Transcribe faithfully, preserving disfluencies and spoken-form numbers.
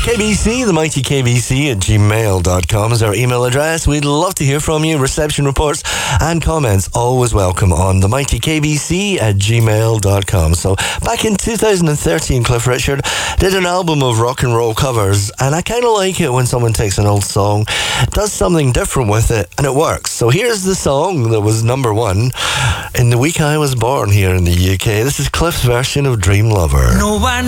K B C, the mighty K B C at gmail dot com is our email address. We'd love to hear from you. Reception reports and comments always welcome on the mighty K B C at gmail dot com. So back in two thousand thirteen, Cliff Richard did an album of rock and roll covers, and I kind of like it when someone takes an old song, does something different with it, and it works. So here's the song that was number one in the week I was born here in the U K. This is Cliff's version of Dream Lover. No one